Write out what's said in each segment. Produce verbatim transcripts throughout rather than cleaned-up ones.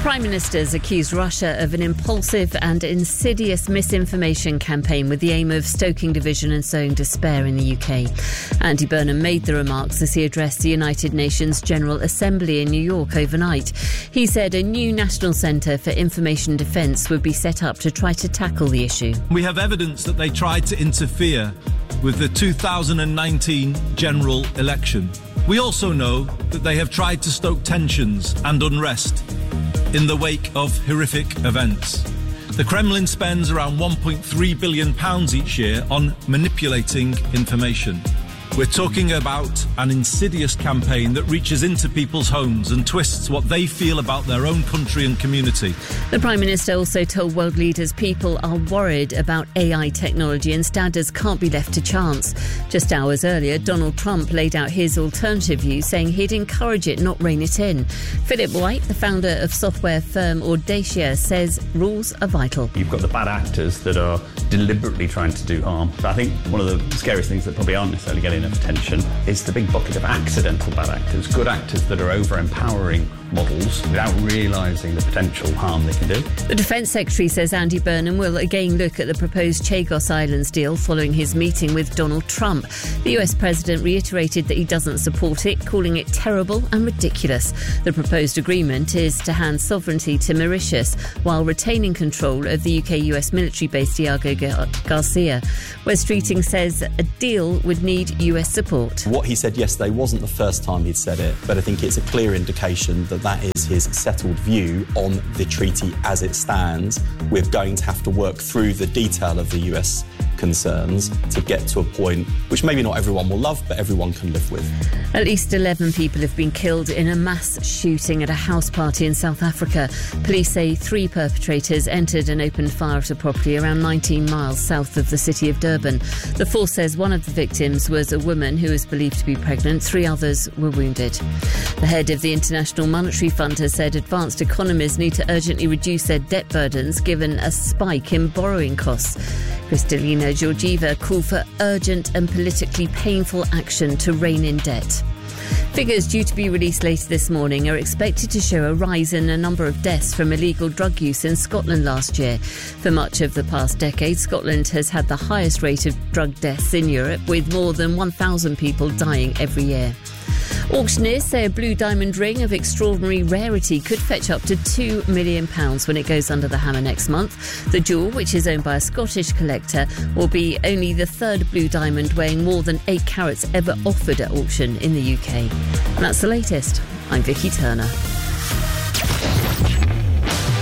Prime Minister's accused Russia of an impulsive and insidious misinformation campaign with the aim of stoking division and sowing despair in the U K. Andy Burnham made the remarks as he addressed the United Nations General Assembly in New York overnight. He said a new national centre for information defence would be set up to try to tackle the issue. We have evidence that they tried to interfere with the two thousand nineteen general election. We also know that they have tried to stoke tensions and unrest in the wake of horrific events. The Kremlin spends around one point three billion pounds each year on manipulating information. We're talking about an insidious campaign that reaches into people's homes and twists what they feel about their own country and community. The Prime Minister also told world leaders people are worried about A I technology and standards can't be left to chance. Just hours earlier, Donald Trump laid out his alternative view, saying he'd encourage it, not rein it in. Philip White, the founder of software firm Audacia, says rules are vital. You've got the bad actors that are deliberately trying to do harm. But I think one of the scariest things that probably aren't necessarily getting of attention is the big bucket of accidental bad actors, good actors that are over-empowering models without realising the potential harm they can do. The Defence Secretary says Andy Burnham will again look at the proposed Chagos Islands deal following his meeting with Donald Trump. The U S President reiterated that he doesn't support it, calling it terrible and ridiculous. The proposed agreement is to hand sovereignty to Mauritius while retaining control of the U K-U S military base Diego Garcia. Wes Streeting says a deal would need U S support. What he said yesterday wasn't the first time he'd said it, but I think it's a clear indication that that is his settled view on the treaty as it stands. We're going to have to work through the detail of the U S concerns to get to a point which maybe not everyone will love, but everyone can live with. At least eleven people have been killed in a mass shooting at a house party in South Africa. Police say three perpetrators entered and opened fire at a property around nineteen miles south of the city of Durban. The force says one of the victims was a woman who was believed to be pregnant. Three others were wounded. The head of the International Monetary Fund has said advanced economies need to urgently reduce their debt burdens given a spike in borrowing costs. Kristalina Georgieva called for urgent and politically painful action to rein in debt. Figures due to be released later this morning are expected to show a rise in the number of deaths from illegal drug use in Scotland last year. For much of the past decade, Scotland has had the highest rate of drug deaths in Europe, with more than one thousand people dying every year. Auctioneers say a blue diamond ring of extraordinary rarity could fetch up to two million pounds when it goes under the hammer next month. The jewel, which is owned by a Scottish collector, will be only the third blue diamond weighing more than eight carats ever offered at auction in the U K. And that's the latest. I'm Vicky Turner.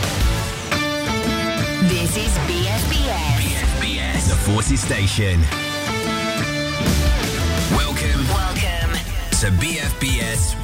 This is B F B S. B F B S, the Forces Station.